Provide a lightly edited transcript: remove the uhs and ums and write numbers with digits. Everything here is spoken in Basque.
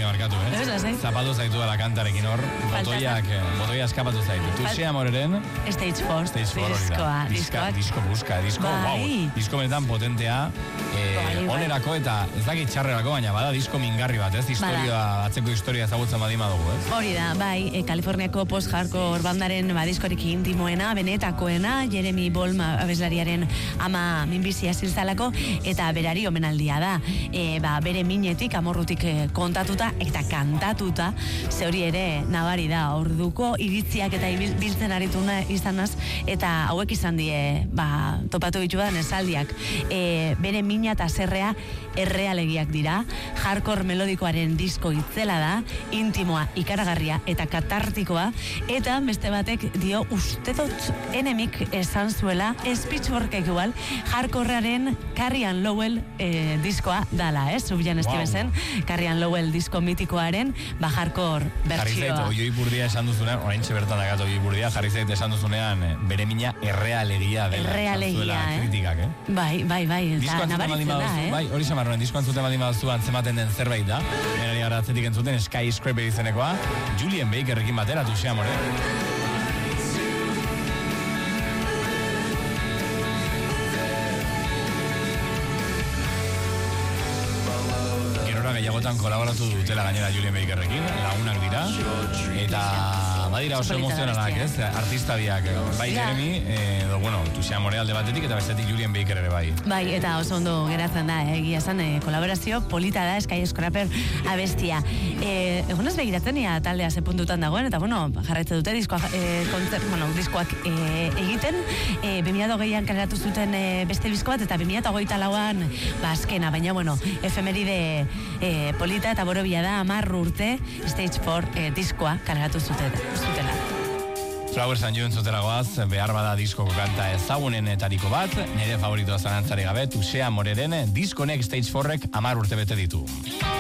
markatu, Zapatu zaitu dela kantarekin hor, botoia eskapatu zaitu. Tusea Moreren... Stage 4 diskoa. Disko, wow. Disko benetan potentea, onerako eta ez dakit txarrerako, baina bada disko mingarri bat, atzeko historia ezagutzen badima dugu, Hori da, bai, Kaliforniako post-hardcore bandaren diskorik intimoena, benetakoena, Jeremy Bolm abeslariaren ama minbizia zilzalako, eta berari omenaldia da. Bere minetik, amorrutik kontatuta eta kantatuta, ze hori ere nabari da, orduko iritziak eta biltzen arituna izanaz, eta hauek izan die, topatu ditudan esaldiak. Bere mina eta zerrea errealegiak dira, hardcore melodikoaren disko itzela da, intimoa, ikaragarria eta katartikoa, eta beste batek dio uste dut enemik esan zuela, Pitchforkek igual, hardcorearen Carrie Ann Lowell diskoa dala, Sufjan Stevenson, Carrie Ann Lowell disko mitikoaren, hardcore bertsioa. Jarri zait, Oioi Burdia esan duzunean, orain bertan agat Oioi Burdia, jarri zait esan duzunean, bere mina errealegia dela, zuela kritikak, Bai, eta nabaritzen da, Bai, hori samarroen, disko antzuten baldin baduzu antzematen den zerbait da, berari gara atzetik entzuten, Skyscraper izenekoa, Julian Bakerrekin batera, Tusea Moreren. Gehiagotan kolaboratu dutela gainera Julian Bakerrekin, lagunak dira, eta badira oso emozionalak, artista biak, bai Jeremy, Tusea More alde batetik, eta bestetik Julian Baker ere bai. Bai, eta oso ondo geratzen da, egia esan, kolaborazio polita da, Skyscraper abestia. Egunez begiratzen, taldea ze puntutan dagoen, eta jarraitze dute diskoak egiten, 2020an kaleratu zuten beste disko bat, eta 2024an azkena, baina, efemeride polita eta borobia da 10 urte Stage 4 diskoa kaleratu zutela. Flowers and You entzutela goaz, behar bada diskoko kanta ezagunenetariko bat, nire favoritoa zanantzari gabe, Tusea Moreren diskonek Stage 4-ek 10 urte bete ditu.